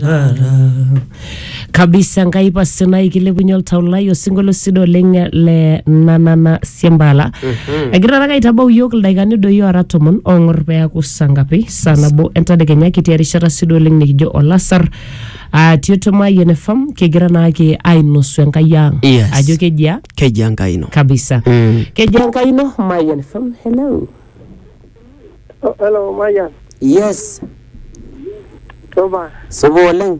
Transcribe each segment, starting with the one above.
kabisa ngaipa sina ikilepunye oltaulai osingolo sido lenga le nanana siembala agira raka itabau yok ildaikani doi ora tomon ongor peaku sangapi sanabo entadekenya kitiarishata sido lenga nikijo olasar tiotoma yenefam kegira naake ainosu enkayang ajo kejia nkaino kabisa kejia nkaino ma yenefam hello hello Maya yes Sobo oleng.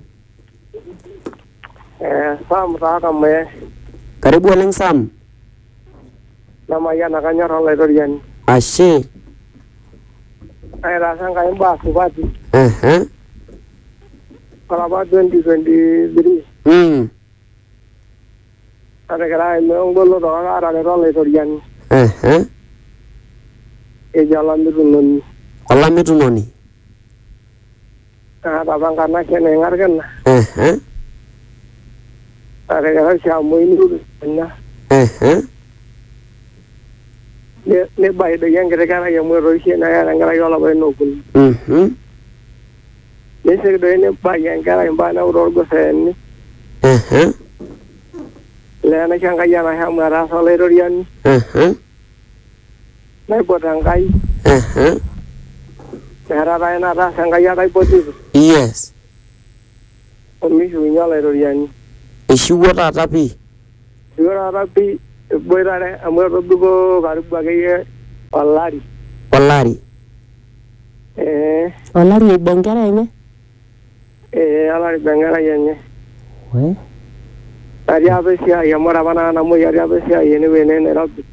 Sam taka me. Karibu oleng Sam. Nama ya nakanyara laidorian. Ashe. Ai rasa ngai mbaa supati. Kalau ba 2023. Ada kira ngolo do ara le laidorian. E jalan turun. Kolam itu noni. Babang karena kena ngarkan. Ada kira siamu ini punya. Ne bayi dengan kira-kira yang merusi naya nggak yola bayi nukul. Ne segera ini bayi yang kira yang bana urut gosen. Lena yang kaya naya merasa lerorian. Ne bodangkai. Cara na rasa ngaya kai positif. Yes. Omi sunya lerorian. Ishuwa tapi. Suara tapi boirare amor dugo garu bagai olari. Olari bengkara ini? Olari bengkara ini. Weh? Tadi apa sih ya mora bana namu ya apa sih ini wene rabi.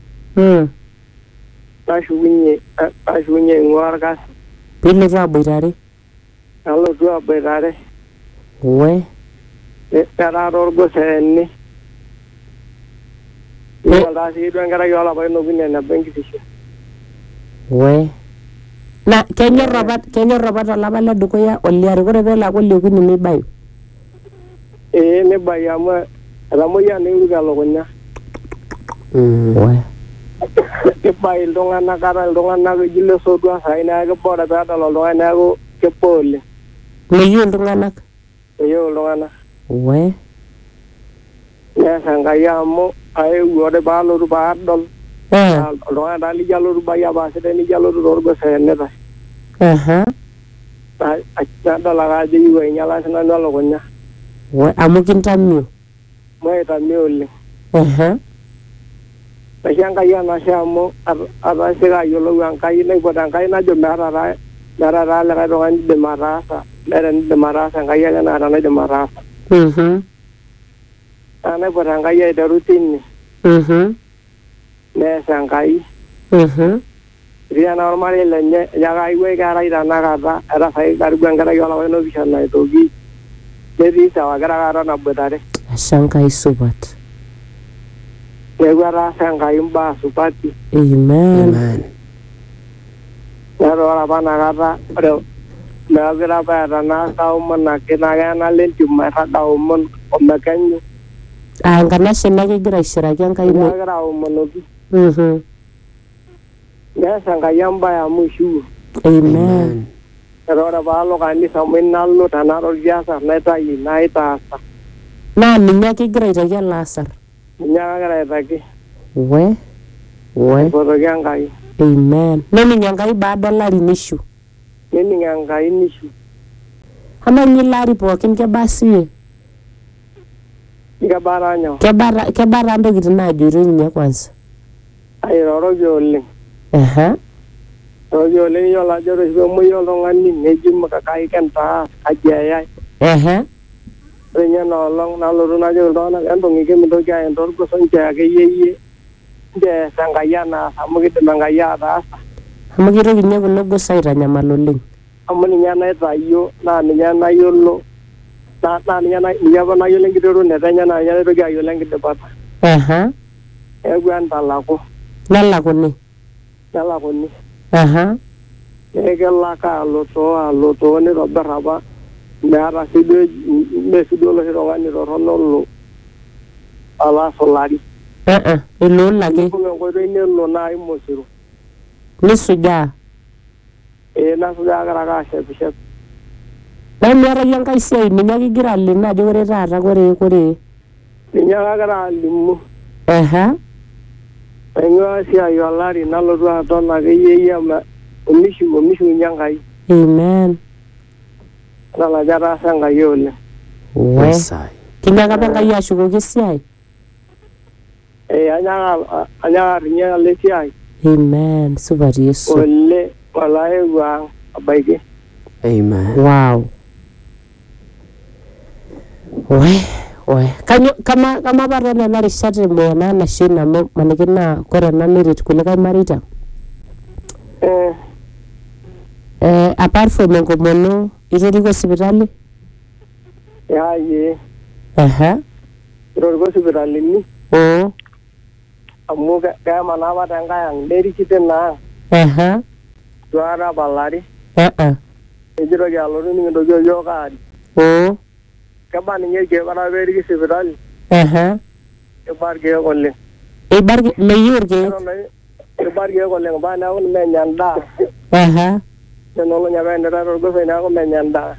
Tashunya ngwarkas. Pili za boirare? Halo dua boirare. Weh? Cara orgo seni. Wala si bengkara yola bayi nubine na bengi sih. Weh? Na Kenya Robert alabala dukoya oliari kore bela ko lekuni mi bayo. Ne bayama ramu ya ne ngalo konya. Weh? Ke bayi dongan nakara dongan nago jilo sodwa saina ke boda bada lo dongan nago ke pole. Le yul donganak. Yo dongan. Weh? Ya sangaya mo ai uode balo ru badol. Dongan dali jalur baya base ni jalur orgo sene ta. Ada laga aja juga nyala senan lo konya. Weh, amukin tamio. Mo tamio le. Yang kaya nasi amo apa sih kayu lo yang kayu nih buat kayu najo merah le dongan demarasa kaya kan arane demarasa. Ane buat kayu ada rutin nih. Nih sangkai. Dia normal lenya jaga iwe kara idana kata era saya karuan kara yola weno bisa na itu gi. Jadi sawa kara nabetare. Sangkai sobat. Gua rasa sangkai mbah supati. Amen. Naro apa nakata ada nagira apa na tahu menakina na lentu mata tahu men omakannya. Karena senang kira isyarat yang kayu. Nagira menuju. Ya sangkai mbah ya musuh. Amen. Kalau ada balo kan di samping nalu tanah biasa naita asa. Nah minyak kira iraja lasar. Minyak kira lagi. Weh. Foto yang kai. Amen. Na minyak kai bada lari nishu. Ini yang kai nishu. Hama nyilari pokin ke basi. Tiga baranya. Ke bara ndo gitu na jurunya kwanza. Ayo rojo. Rojo le yo la joro mo yo ngani neji makakai kan ta aja ya. Renya nolong naluru na joro na kan bongi ke mendo ja endor ko sonja ke ye. De sangaya na samu gitu mangaya rasa. Hamu kira ginya ko logo saira nyamaloling. Amani nyana tayo na nyana yolo. Na nyana iya ba na yolen gitu ne renya na nyana to ga yolen gitu pata. Gua antalako. Nalako ni. Egella ka loto ni roberaba. Nara sido lo hirongani roronolo. Ala solari. Ilo lagi. Ko ini lo na imosiru. Ni suja. Na suja gara shep. Namiara enkai siai ninye ake igira alimu ajo ore taata kore. Ninye kagira alimu. Aing'ua esiai olari nalotu aton akeyie omishuunye Enkai. Amen. Nalo ajo ataasa Enkai oleng. Wesai. Kinyaaka apa Enkai ashukoki esiai? Anyaaka arinye alo esiai. Amen. Supat Yesu. Ole olaeuo ang' abaiki. Amen. Wow. Kama apa nena rishat ena nashe namo maniki naa kore ena neret kulikae mareita. Apart from enkomono itoriko sipitali? Yaaye. Itoriko sipitalini. Amu keema naa apa tenkae ang' nerikite naa. Tuara balari. Ejitoki alotu nikintoki yiok aari. Keba ninye irkeek ora peeriki sipitali. Keba irkeek oleng. Meyieu irkeek? Keba irkeek oleng paa neeku menya endaa. Tenolong apa enita torgosoi neeku menya endaa.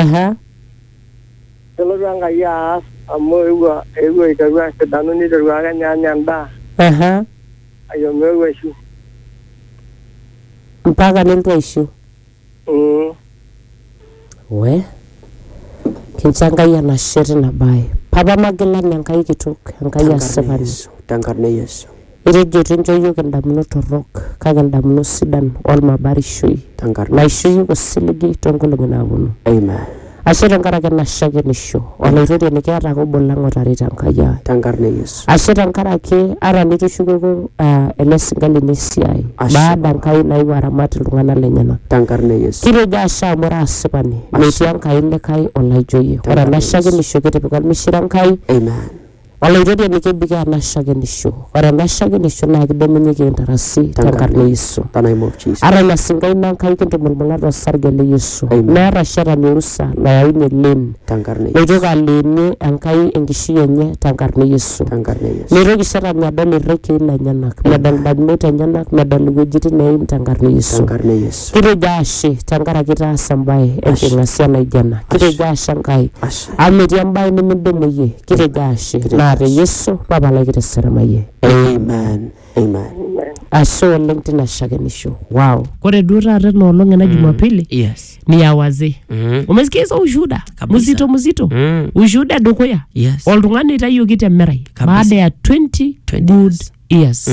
Kelotu Enkai aas amu eewuo aiteru asidanu niteru ake ninye anya endaa. Ayieu eewuo aishu. Mpaka nelotu aishu. Kincho Enkai enashe tina baye. Papa magilani Enkai kitok, Enkai asipani. Tenkarna Yesu. Itejo tincho yiok indamunot torrok kake indamunot sidan olmabarishoi. Naisho yiok osiligi toonkolong'i naaponu. Amen. Ashe tenkaraki enashakenisho oloirorie nikiata ake obo lang' otarita Enkai ai. Tenkarna Yesu. Ashe tenkaraki ara nitushukuko ele sinkalini esiai baada Enkai naewuo aramat iltung'anak lenyenak. Tenkarna Yesu. Kitejo ashe amu ira asipani metii Enkai likae olaijo yie. Ore enashakenisho kitipika ormishira Enkai. Amen. Oloirorie nikibika enashakenisho. Ore enashakenisho naa kidumunyieki intarasi tenkarna Yesu. Ara ina sinkai naa Enkai kintumulmula tosarge le Yesu. Meeta shetani orusa nayaunye len. Meitoki aleenie Enkai enkishui enye tenkarna Yesu. Meitoki shetani adol irrekei lenyenak, medol indamunot enyenak, medol iwuejitin neim tenkarna Yesu. Kitejo ashe tenkaraki itaasa embaye enking'asia naijo ena. Kitejo ashe Enkai amu metii embaye nimidimu iyie. Kitejo ashe naa te Yesu papa lai kiteseramayie. Amen. Amen. Ashe oleng tina shakenisho. Wow. Kore duo taata ena olong ena Jumapili. Yes. Ni ya wazee. Umesikia hizo ushuhuda? Mzito. Ushuhuda dukuya. Yes. Oltung'ani itayioki temerai baada ya 20 good years.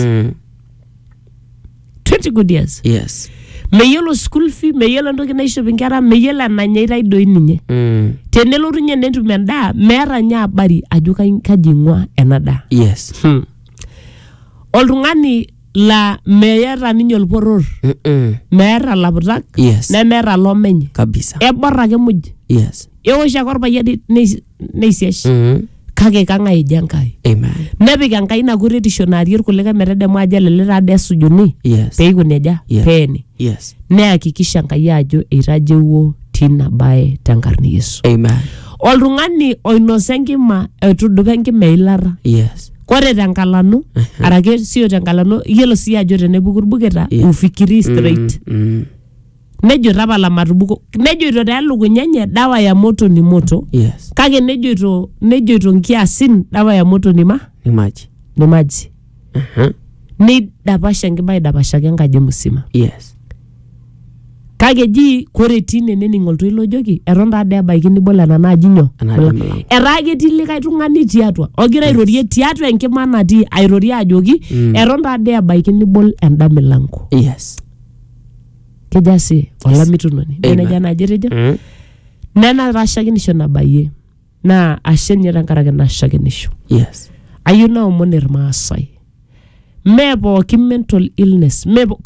20 good years. Yes. Meyiolo school fee, meyiolo entoki naishop inkera, meyiolo enanyaitai doi ninye. Tenelotu ninye netum endaa, meeta ninye habari ajo kaji ing'ua ena daa. Yes. Oltung'ani la meeta ninye olporor. Meeta laputak. Yes. Nemeeta lomenye. Kabisa. Eborr ake muj. Yes. Ewosh ake orpayian neisiash. Kake kang'ae ejo Enkai. Amen. Nepik Enkai ina kuretisho naarie irkulikae metadamu ajo elelek taade esujuni. Yes. Peikuni eja. Yes. Peeni. Yes. Neyakikisha Enkai ajo eitajeuo tina baye tenkarna Yesu. Amen. Oltung'ani oinosa enkima etudupa enkima eilata. Yes. Kore tenkalano arake sio tenkalano yiolo sii ajo tenepuku irbuketa ufikiri straight. Nejo tapala matubuko. Nejoito telukunya enye dawa ya moto ni moto. Yes. Kake nejoito nkiasin dawa ya moto ni maji. Ni maji. Nidapasha enkima aidapashaki enkaji musima. Yes. Kake ji kore tine nening oltoilo joki eton taade ebaiki nibol ena naaji nyoo. Etaa ketii likae tung'ani tiatua. Ogira airorie tiatua enkima natii airorie ajoki eton taade ebaiki nibol enda milango. Yes. Kejasi olamitunoni. Neneja naji rejo. Nena rashakenisho nabayie. Na ashe nye tenkaraki nashakenisho. Yes. Ayieu naomon irmaasai. Me pooki mental illness.